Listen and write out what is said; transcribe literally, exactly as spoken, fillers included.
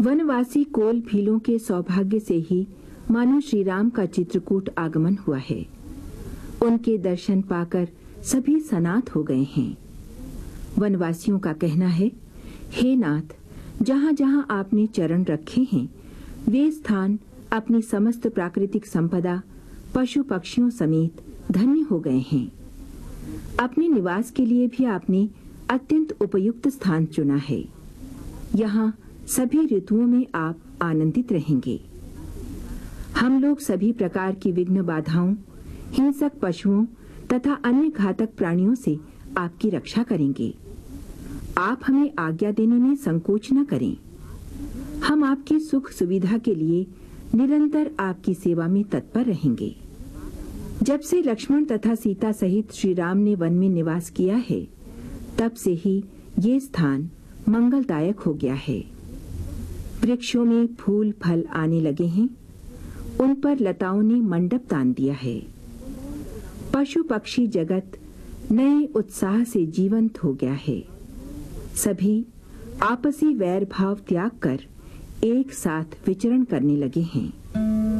वनवासी कोल भीलों के सौभाग्य से ही मानो श्री राम का चित्रकूट आगमन हुआ है। उनके दर्शन पाकर सभी सनात हो गए हैं। वनवासियों का कहना है, हे नाथ, जहाँ जहाँ आपने चरण रखे हैं वे स्थान अपनी समस्त प्राकृतिक संपदा पशु पक्षियों समेत धन्य हो गए हैं। अपने निवास के लिए भी आपने अत्यंत उपयुक्त स्थान चुना है। यहाँ सभी ऋतुओं में आप आनंदित रहेंगे। हम लोग सभी प्रकार की विघ्न बाधाओं, हिंसक पशुओं तथा अन्य घातक प्राणियों से आपकी रक्षा करेंगे। आप हमें आज्ञा देने में संकोच न करें। हम आपकी सुख सुविधा के लिए निरंतर आपकी सेवा में तत्पर रहेंगे। जब से लक्ष्मण तथा सीता सहित श्री राम ने वन में निवास किया है, तब से ही ये स्थान मंगलदायक हो गया है। वृक्षों में फूल फल आने लगे हैं, उन पर लताओं ने मंडप तान दिया है। पशु पक्षी जगत नए उत्साह से जीवंत हो गया है। सभी आपसी वैर भाव त्याग कर एक साथ विचरण करने लगे हैं।